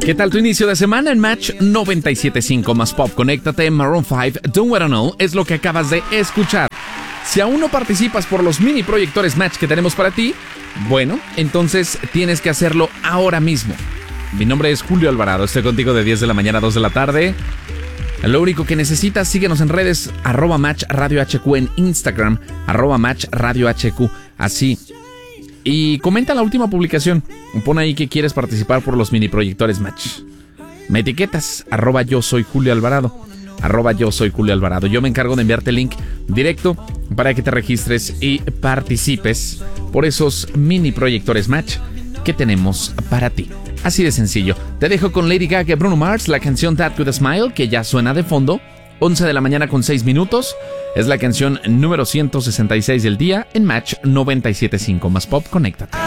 ¿Qué tal tu inicio de semana en Match 97.5 más Pop? Conéctate, Maroon 5, Don't Wanna Know es lo que acabas de escuchar. Si aún no participas por los mini proyectores Match que tenemos para ti, bueno, entonces tienes que hacerlo ahora mismo. Mi nombre es Julio Alvarado, estoy contigo de 10 de la mañana a 2 de la tarde. Lo único que necesitas, síguenos en redes, @Match Radio HQ en Instagram, @Match Radio HQ, así. Y comenta la última publicación, pon ahí que quieres participar por los mini proyectores Match. Me etiquetas, @Yo Soy Julio Alvarado, @Yo Soy Julio Alvarado. Yo me encargo de enviarte el link directo para que te registres y participes por esos mini proyectores Match que tenemos para ti. Así de sencillo. Te dejo con Lady Gaga y Bruno Mars, la canción That With A Smile, que ya suena de fondo. 11 de la mañana con 6 minutos. Es la canción número 166 del día en Match 97.5 más Pop. Conéctate.